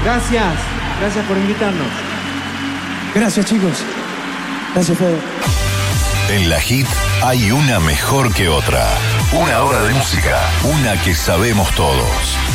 Gracias por invitarnos. Gracias, chicos. Gracias, Fede. En la Hit hay una mejor que otra. Una hora de música, una que sabemos todos.